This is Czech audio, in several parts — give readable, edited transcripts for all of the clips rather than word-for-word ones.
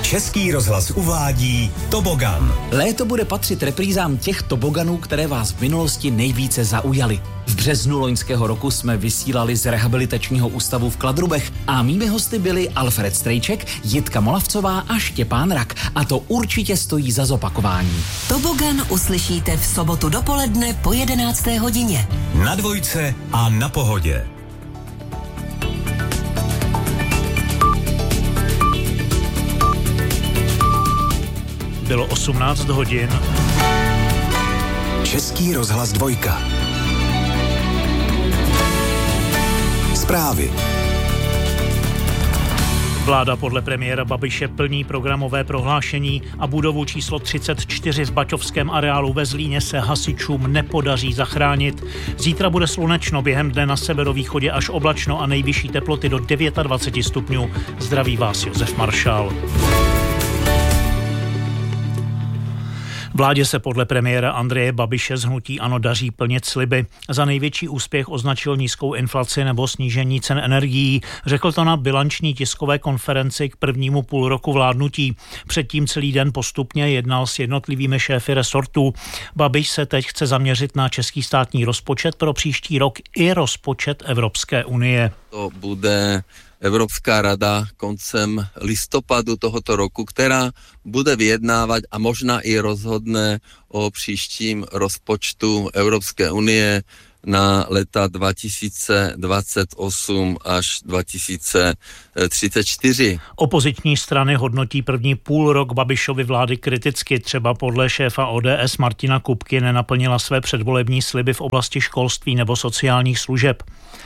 Český rozhlas uvádí Tobogan. Léto bude patřit reprízám těch toboganů, které vás v minulosti nejvíce zaujaly. V březnu loňského roku jsme vysílali z rehabilitačního ústavu v Kladrubech a mými hosty byli Alfred Strejček, Jitka Molavcová a Štěpán Rak. A to určitě stojí za zopakování. Tobogan uslyšíte v sobotu dopoledne po 11. hodině. Na Dvojce a na Pohodě. Bylo 18 hodin. Český rozhlas Dvojka. Zprávy. Vláda podle premiéra Babiše plní programové prohlášení a budovu číslo 34 v baťovském areálu ve Zlíně se hasičům nepodaří zachránit. Zítra bude slunečno, během dne na severovýchodě až oblačno a nejvyšší teploty do 29 stupňů. Zdraví vás Josef Maršál. Vládě se podle premiéra Andreje Babiše z hnutí ANO daří plnit sliby. Za největší úspěch označil nízkou inflaci nebo snížení cen energií. Řekl to na bilanční tiskové konferenci k prvnímu půlroku vládnutí. Předtím celý den postupně jednal s jednotlivými šéfy resortů. Babiš se teď chce zaměřit na český státní rozpočet pro příští rok i rozpočet Evropské unie. To bude Evropská rada koncem listopadu tohoto roku, která bude vyjednávat a možná i rozhodne o příštím rozpočtu Evropské unie na leta 2028 až 2034. Opoziční strany hodnotí první půlrok Babišovy vlády kriticky. Třeba podle šéfa ODS Martina Kupky nenaplnila své předvolební sliby v oblasti školství nebo sociálních služeb.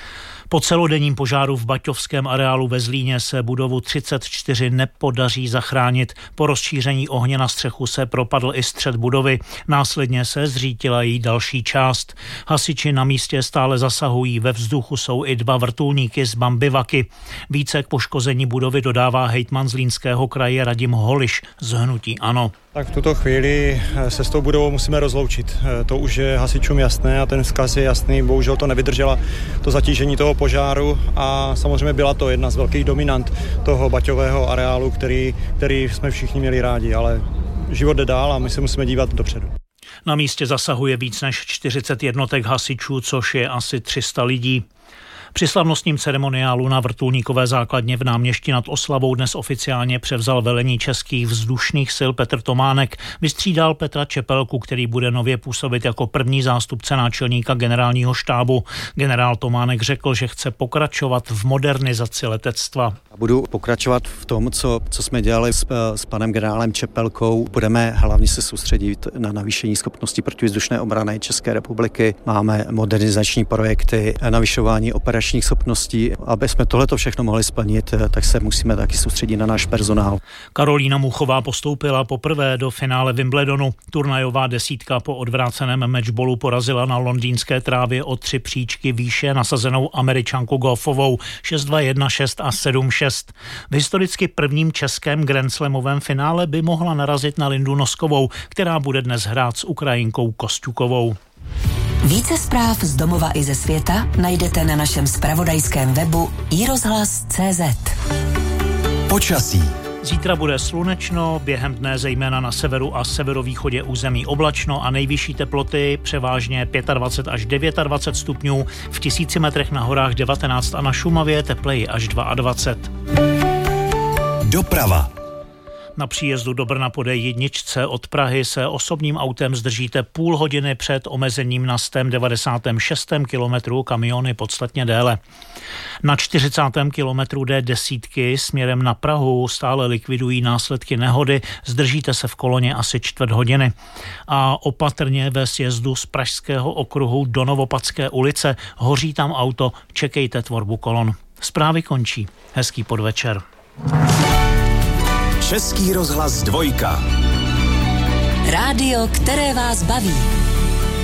Po celodenním požáru v baťovském areálu ve Zlíně se budovu 34 nepodaří zachránit. Po rozšíření ohně na střechu se propadl i střed budovy. Následně se zřítila její další část. Hasiči na místě stále zasahují. Ve vzduchu jsou i 2 vrtulníky z Bambivaky. Více k poškození budovy dodává hejtman Zlínského kraje Radim Holiš z hnutí ANO. Tak v tuto chvíli se s tou budovou musíme rozloučit. To už je hasičům jasné a ten vzkaz je jasný. Bohužel to nevydržela to zatížení toho požáru a samozřejmě byla to jedna z velkých dominant toho baťového areálu, který jsme všichni měli rádi, ale život jde dál a my se musíme dívat dopředu. Na místě zasahuje víc než 40 jednotek hasičů, což je asi 300 lidí. Při slavnostním ceremoniálu na vrtulníkové základně v Náměšti nad Oslavou dnes oficiálně převzal velení českých vzdušných sil Petr Tománek. Vystřídal Petra Čepelku, který bude nově působit jako první zástupce náčelníka generálního štábu. Generál Tománek řekl, že chce pokračovat v modernizaci letectva. Budu pokračovat v tom, co jsme dělali s panem generálem Čepelkou. Budeme hlavně se soustředit na navýšení schopností protivzdušné obrany České republiky. Máme modernizační projekty, navyšování operačních schopností. Aby jsme tohleto všechno mohli splnit, tak se musíme taky soustředit na náš personál. Karolína Muchová postoupila poprvé do finále Wimbledonu. Turnajová desítka po odvráceném matchballu porazila na londýnské trávě o 3 příčky výše nasazenou Američanku golfovou 6-2, 1-6 a 7-6. V historicky prvním českém grandslamovém finále by mohla narazit na Lindu Noskovou, která bude dnes hrát s Ukrajinkou Kosťukovou. Více zpráv z domova i ze světa najdete na našem zpravodajském webu iRozhlas.cz. Počasí. Zítra bude slunečno, během dne zejména na severu a severovýchodě území oblačno a nejvyšší teploty převážně 25 až 29 stupňů, v 1000 metrech na horách 19 a na Šumavě tepleji až 22. Doprava. Na příjezdu do Brna po D1 od Prahy se osobním autem zdržíte půl hodiny před omezením na 196. kilometru, kamiony podstatně déle. Na 40. kilometru D10 směrem na Prahu stále likvidují následky nehody, zdržíte se v koloně asi čtvrt hodiny. A opatrně ve sjezdu z Pražského okruhu do Novopadské ulice hoří tam auto, čekejte tvorbu kolon. Zprávy končí. Hezký podvečer. Český rozhlas Dvojka. Rádio, které vás baví.